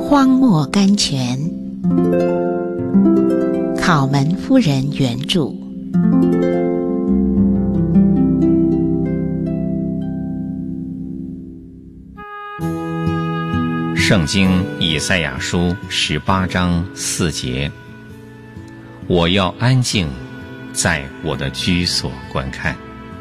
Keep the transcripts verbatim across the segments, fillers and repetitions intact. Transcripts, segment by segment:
荒漠甘泉，考门夫人原著。 圣经以赛亚书十八章四节：我要安静，在我的居所观看。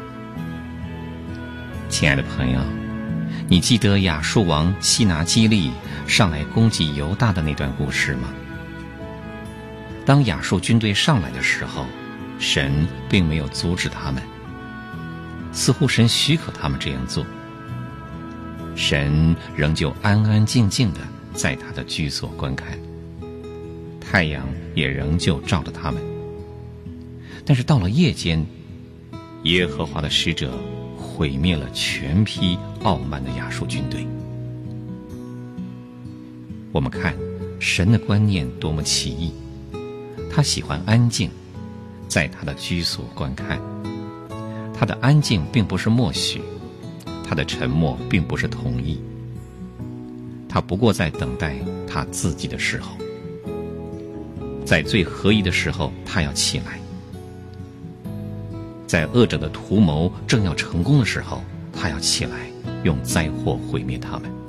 亲爱的朋友，你记得亚述王西拿基立上来攻击犹大的那段故事吗？当亚述军队上来的时候，神并没有阻止他们，似乎神许可他们这样做。神仍旧安安静静地在他的居所观看，太阳也仍旧照着他们。但是到了夜间，耶和华的使者毁灭了全批傲慢的亚述军队。我们看神的观念多么奇异，他喜欢安静，在他的居所观看。他的安静并不是默许，他的沉默并不是同意，他不过在等待他自己的时候，在最合宜的时候他要起来，在恶者的图谋正要成功的时候，他要起来用灾祸毁灭他们。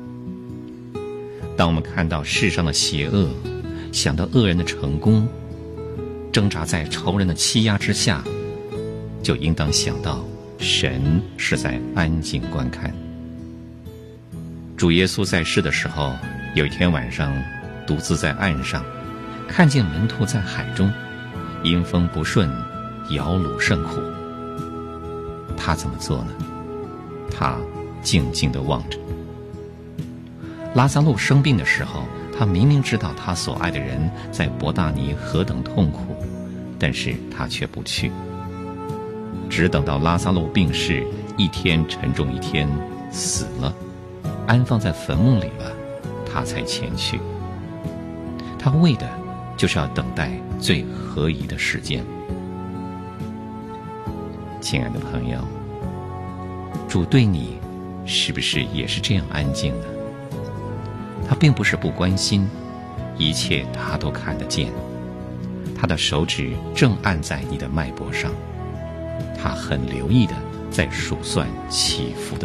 当我们看到世上的邪恶，想到恶人的成功，挣扎在仇人的欺压之下，就应当想到神是在安静观看。主耶稣在世的时候，有一天晚上独自在岸上，看见门徒在海中因风不顺，摇橹甚苦。他怎么做呢？他静静地望着。拉撒路生病的时候，他明明知道他所爱的人在伯大尼何等痛苦，但是他却不去，只等到拉撒路病逝，一天沉重一天，死了，安放在坟墓里了，他才前去。他为的就是要等待最合宜的时间。亲爱的朋友，主对你是不是也是这样安静呢？他并不是不关心，一切他都看得见，他的手指正按在你的脉搏上，他很留意地在数算起伏的